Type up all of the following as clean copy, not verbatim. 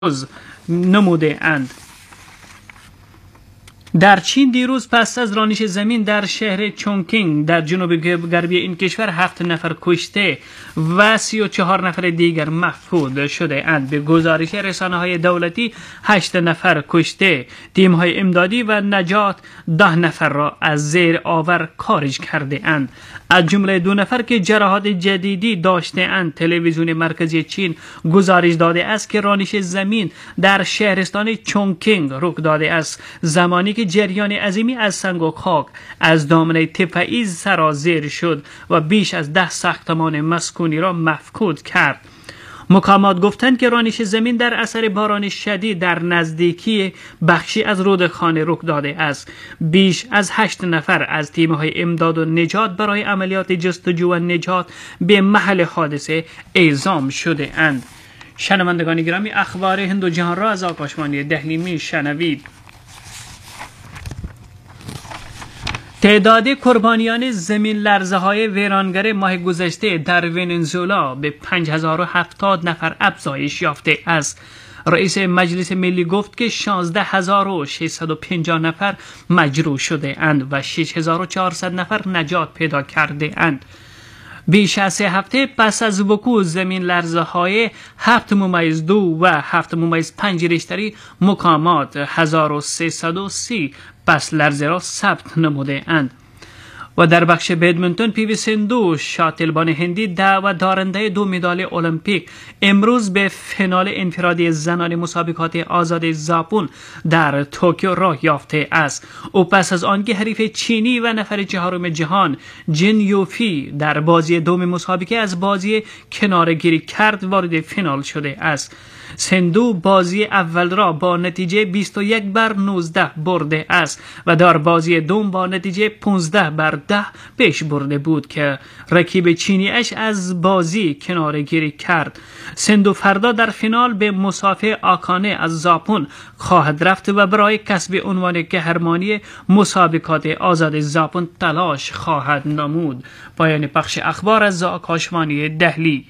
نموده اند. در چین دیروز پس از رانش زمین در شهر چونگکینگ در جنوب غربی این کشور 7 نفر کشته و 34 نفر دیگر مفقود شده اند. به گزارش رسانه‌های دولتی 8 نفر کشته، تیم‌های امدادی و نجات 10 نفر را از زیر آور خارج کرده اند، از جمله 2 نفر که جراحات جدیدی داشته اند. تلویزیون مرکزی چین گزارش داده است که رانش زمین در شهرستان چونگکینگ رخ داده است زمانی که جریان عظیمی از سنگ و خاک از دامنه تپه‌ای سرازیر شد و بیش از 10 ساختمان مسکونی را مفقود کرد. مقامات گفتند که رانش زمین در اثر باران شدید در نزدیکی بخشی از رودخانه رخ داده است. بیش از 8 نفر از تیم‌های امداد و نجات برای عملیات جستجو و نجات به محل حادثه اعزام شده اند. شنوندگان گرامی، اخبار هند و جهان را از آکاشوانی دهلی میشنوید. تعداد قربانیان زمین لرزه های ویرانگر ماه گذشته در ونزوئلا به 5070 نفر افزایش یافته است. رئیس مجلس ملی گفت که 16650 نفر مجروح شده اند و 6400 نفر نجات پیدا کرده اند. بیش از 3 هفته پس از وقوع زمین لرزه های 7.2 و 7.5 ریشتری، مقامات 1330 پس لرزه را ثبت نموده اند. و در بخش بدمینتون، پی وی سندو شاطلبان هندی دعوت دارنده 2 مدال المپیک امروز به فینال انفرادی زنان مسابقات آزاد ژاپن در توکیو راه یافته است. او پس از آنکه حریف چینی و نفر 4 جهان جین یوفی در بازی دوم مسابقه از بازی کناره‌گیری کرد وارد فینال شده است. سندو بازی اول را با نتیجه 21-19 برده است و در بازی دوم با نتیجه 15-10 پیش برده بود که رقیب چینی اش از بازی کناره‌گیری کرد. سندو فردا در فینال به مسافه آکانه از ژاپن خواهد رفت و برای کسب عنوان قهرمانی مسابقات آزاد ژاپن تلاش خواهد نمود. پایان پخش اخبار از آکاشوانی دهلی.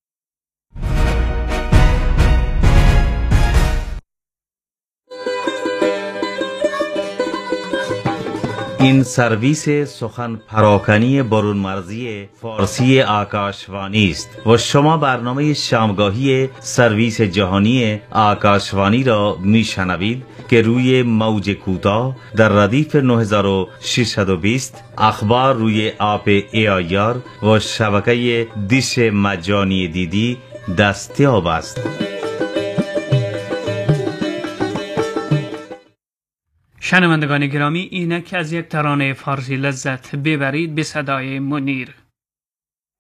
این سرویس سخن پراکنی برون مرزی فارسی آکاشوانی است و شما برنامه شامگاهی سرویس جهانی آکاشوانی را میشنوید که روی موج کوتاه در ردیف 9620، اخبار روی آپ AIR و شبکه دیش مجانی دیدی دستیاب است. شنوندگان گرامی، اینک از یک ترانه فارسی لذت ببرید به صدای منیر.